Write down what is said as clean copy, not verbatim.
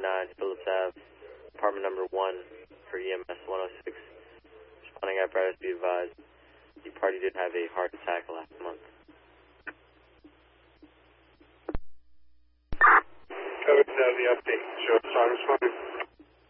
Phillips Ave, apartment number 1 for EMS 106. Responding apparatus, be advised. The party did have a heart attack